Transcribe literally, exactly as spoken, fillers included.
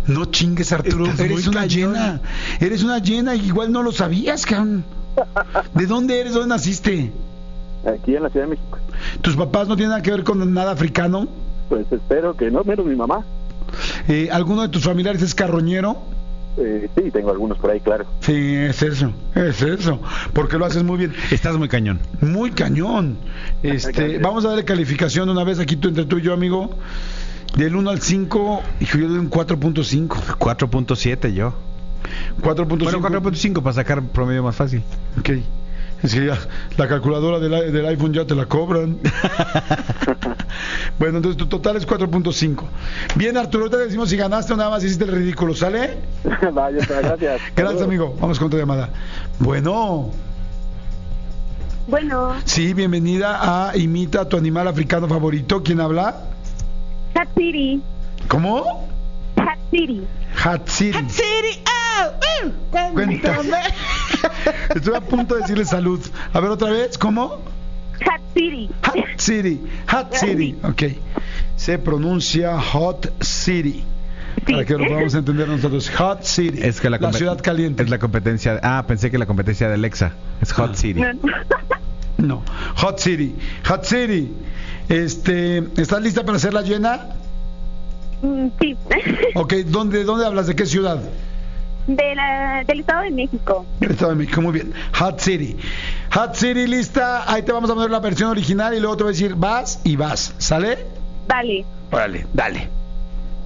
No chingues, Arturo. Estás Eres muy una cañón. llena. Eres una llena y igual no lo sabías, cabrón. ¿De dónde eres? ¿Dónde naciste? Aquí en la Ciudad de México. ¿Tus papás no tienen nada que ver con nada africano? Pues espero que no, menos mi mamá. Eh, ¿Alguno de tus familiares es carroñero? Eh, sí, tengo algunos por ahí, claro. Sí, es eso, es eso. Porque lo haces muy bien. Estás muy cañón. Muy cañón. Este, Gracias. vamos a darle calificación de una vez aquí tú, entre tú y yo, amigo. Del uno al cinco, hijo, yo le doy un cuatro punto cinco. cuatro punto siete yo. cuatro punto Bueno, cinco. cuatro punto cinco para sacar promedio más fácil. Ok. Es que ya la calculadora del, i- del iPhone ya te la cobran. Bueno, entonces tu total es cuatro punto cinco. Bien, Arturo, te decimos si ganaste o nada más hiciste el ridículo, ¿sale? Vaya, gracias. Gracias, amigo. Vamos con tu llamada. Bueno, Bueno, sí, bienvenida a Imita a tu animal africano favorito. ¿Quién habla? Hat City. ¿Cómo? Hat City. Hat City. City, oh, uh, Cuéntame. Estoy a punto de decirle salud. A ver otra vez, ¿cómo? Hat City. Hot City. Hot City. Ok. Se pronuncia Hot City. Sí. Para que lo podamos entender nosotros. Hot City. Es que la, la compet- ciudad caliente. Es la competencia. Ah, pensé que la competencia de Alexa. Es Hot Ah. City. No, no. No. Hot City. Hot City. Este, ¿estás lista para hacer la llena? Mm, Sí. Ok, ¿dónde, dónde hablas? ¿De qué ciudad? De la, del Estado de México. Del Estado de México, muy bien. Hot City. Hot City, lista. Ahí te vamos a poner la versión original y luego te voy a decir vas y vas. ¿Sale? Vale. Órale, dale.